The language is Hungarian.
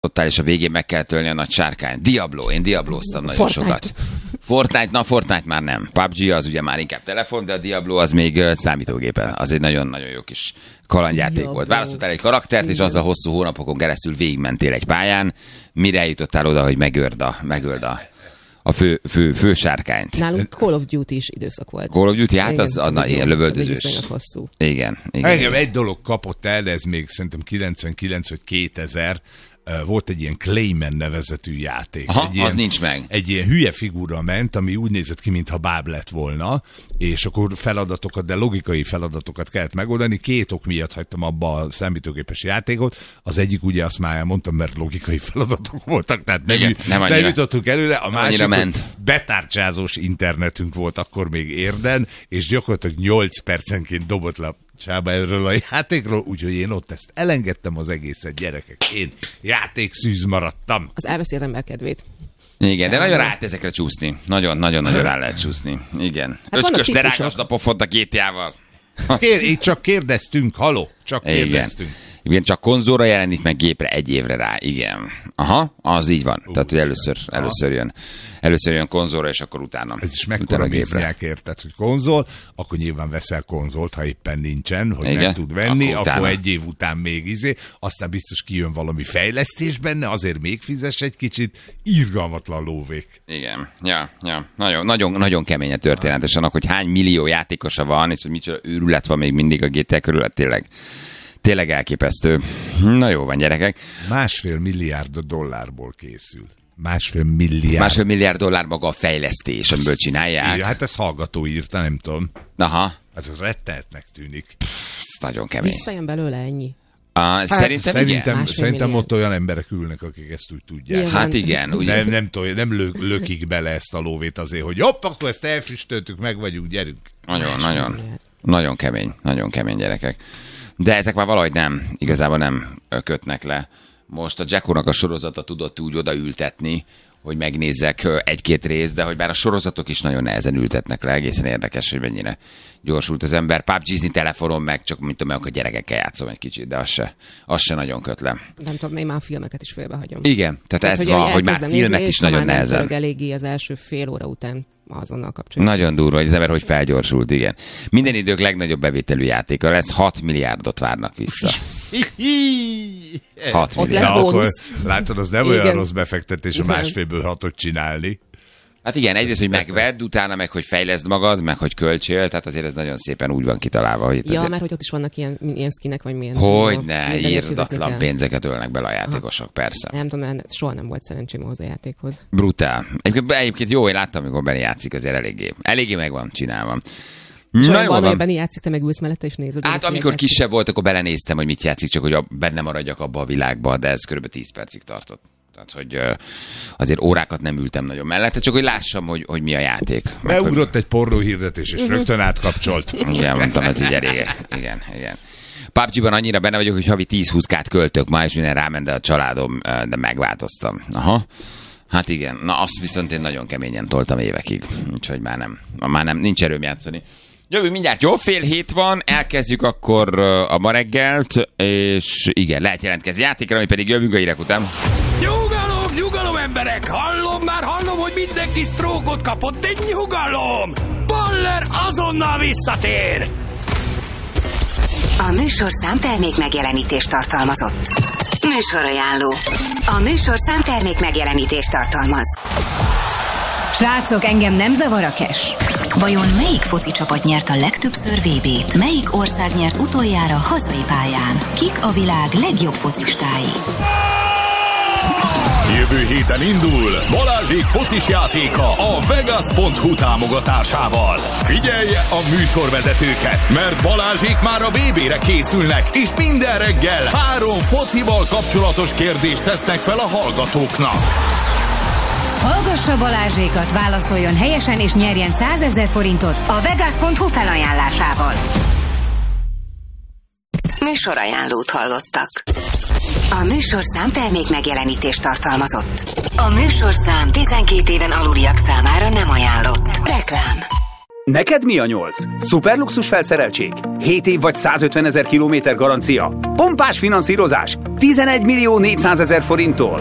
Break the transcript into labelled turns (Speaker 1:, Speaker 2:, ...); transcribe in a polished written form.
Speaker 1: és a végén meg kell tölni a nagy sárkányt. Diablo, én Diablóztam nagyon sokat. Fortnite már nem. PUBG az ugye már inkább telefon, de a Diablo az még számítógépen. Az egy nagyon-nagyon jó kis kalandjáték volt. Választottál egy karaktert, és azzal hosszú hónapokon keresztül végigmentél egy pályán, mire eljutottál oda, hogy megöld a fő sárkányt.
Speaker 2: Nálunk Call of Duty is időszak volt.
Speaker 1: Call of Duty, hát az ilyen lövöldözős.
Speaker 2: Ez hosszú.
Speaker 1: Igen.
Speaker 3: Engem egy dolog kapott el, ez még szerintem 99 vagy 2000, volt egy ilyen Clayman nevezetű játék.
Speaker 1: Aha, az nincs meg.
Speaker 3: Egy ilyen hülye figura ment, ami úgy nézett ki, mintha báb lett volna, és akkor feladatokat, de logikai feladatokat kellett megoldani. 2 ok miatt hagytam abba a számítógépes játékot. Az egyik ugye azt már elmondtam, mert logikai feladatok voltak, tehát nem jutottunk előle. A másik, betárcsázós internetünk volt akkor még érden, és gyakorlatilag 8 percenként dobott le Csába erről a játékról, úgyhogy én ott ezt elengedtem az egészet, gyerekek. Én játékszűz maradtam.
Speaker 2: Az elveszi az ember kedvét.
Speaker 1: Igen, de nagyon rá lehet ezekre csúszni. Nagyon rá lehet csúszni. Igen. Hát öcskös, te rágasd a pofont a kétjával.
Speaker 3: Csak kérdeztünk, haló, csak kérdeztünk.
Speaker 1: Igen, csak konzolra jelenik meg gépre 1 évre rá, igen. Aha, az így van. Tehát, hogy először jön konzolra, és akkor utána.
Speaker 3: Ez is mekkora bizonyák, érted, hogy konzol, akkor nyilván veszel konzolt, ha éppen nincsen, hogy igen? Meg tud venni, akkor 1 év után még aztán biztos kijön valami fejlesztés benne, azért még fizess egy kicsit, irgalmatlan lóvék.
Speaker 1: Igen, ja. Nagyon kemény a történet, és annak, hogy hány millió játékosa van, és hogy micsoda őrület van még mindig a GTA körül, tényleg elképesztő. Na jó van, gyerekek.
Speaker 3: $1,5 milliárd készül.
Speaker 1: $1,5 milliárd maga a fejlesztés, amiből csinálják.
Speaker 3: Ja, hát ezt hallgató írta, nem tudom.
Speaker 1: Aha.
Speaker 3: Ez rettenetnek tűnik.
Speaker 1: Ez nagyon kemény.
Speaker 2: Visszajön belőle ennyi.
Speaker 3: Szerintem ott olyan emberek ülnek, akik ezt úgy tudják.
Speaker 2: Igen.
Speaker 1: Hát igen.
Speaker 3: Nem lökik bele ezt a lóvét azért, hogy hopp, akkor ezt elfüstöltük, meg vagyunk, gyerünk.
Speaker 1: Nagyon kemény gyerekek. De ezek már valahogy igazából nem kötnek le. Most a Jacko-nak a sorozata tudott úgy odaültetni, hogy megnézzek 1-2 részt, de hogy bár a sorozatok is nagyon nehezen ültetnek le, egészen érdekes, hogy mennyire gyorsult az ember. PUBG-zni telefonon meg, csak mint tudom, a gyerekekkel játszom egy kicsit, de az se nagyon köt le.
Speaker 2: Nem tudom, én már a filmeket is félbehagyom.
Speaker 1: Igen, tehát ez van, hogy már filmet is nagyon nehezen.
Speaker 2: Nem eléggé az első fél óra után azonnal kapcsolatban.
Speaker 1: Nagyon durva, hogy az ember hogy felgyorsult, igen. Minden idők legnagyobb bevételű játéka lesz, 6 milliárdot várnak vissza. 6 milliárd.
Speaker 3: Akkor látod, az nem olyan rossz befektetés a 1,5-ből 6-ot csinálni.
Speaker 1: Hát igen, egyrészt, hogy megvedd, utána meg, hogy fejleszd magad, meg, hogy költsél, tehát azért ez nagyon szépen úgy van kitalálva. Hogy
Speaker 2: azért... mert hogy ott is vannak ilyen skinek, vagy milyen...
Speaker 1: Hogyne, írdatlan pénzeket ölnek bele a játékosok, persze.
Speaker 2: Nem tudom, soha nem volt szerencsém ahhoz a játékhoz.
Speaker 1: Brutál. Egyébként jó, én láttam, amikor Benni játszik, azért eléggé meg van csinálva.
Speaker 2: Soha van, hogy Benni játszik, te megülsz mellette és nézed.
Speaker 1: Hát amikor kisebb volt, akkor belenéztem, hogy mit játszik, csak hogy benne maradjak abba a világba, de ez kb. 10 percig tartott. Tehát, hogy azért órákat nem ültem nagyon mellette, csak hogy lássam, hogy mi a játék.
Speaker 3: Beugrott egy pornóhirdetés, és rögtön átkapcsolt.
Speaker 1: Igen, mondtam, ez így elég. Igen. PUBG-ban annyira benne vagyok, hogy havi 10-20K-t költök már, és minden ráment, de a családom, de megváltoztam. Aha. Hát igen, na azt viszont én nagyon keményen toltam évekig, úgyhogy már nem, nincs erőm játszani. Jövő mindjárt, jó, 6:30 van, elkezdjük akkor a ma reggelt, és igen, lehet jelentkezni játékra, ami pedig jövünk a hírek után.
Speaker 4: Nyugalom emberek, hallom, hogy mindenki sztrókot kapott, de nyugalom! Baller azonnal visszatér!
Speaker 5: A műsorszám termék megjelenítést tartalmazott. Műsorajánló. A műsorszám termék megjelenítést tartalmaz.
Speaker 6: Srácok, engem nem zavar a cash. Vajon melyik foci csapat nyert a legtöbbször VB-t? Melyik ország nyert utoljára hazai pályán? Kik a világ legjobb focistái?
Speaker 4: Jövő héten indul Balázsék focis játéka a Vegas.hu támogatásával. Figyelje a műsorvezetőket, mert Balázsék már a VB-re készülnek, és minden reggel 3 focival kapcsolatos kérdést tesznek fel a hallgatóknak.
Speaker 6: Hallgassa Balázsékat, válaszoljon helyesen és nyerjen 100 000 forintot a Vegas.hu felajánlásával.
Speaker 5: Műsorajánlót hallottak. A műsorszám termék megjelenítést tartalmazott. A műsorszám 12 éven aluliak számára nem ajánlott. Reklám.
Speaker 7: Neked mi a 8? Szuperluxus felszereltség? 7 év vagy 150 000 kilométer garancia? Pompás finanszírozás? 11 millió 400 000 forinttól.